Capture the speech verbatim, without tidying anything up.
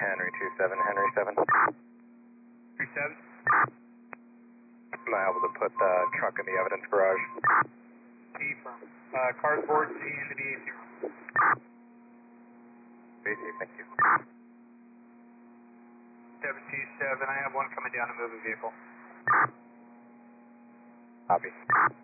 Henry two seven, Henry seven. three seven. Am I able to put the truck in the evidence garage? T firm. Uh, cardboard C into the A C room. A C, thank you. seven two seven, I have one coming down to move a vehicle. Copy.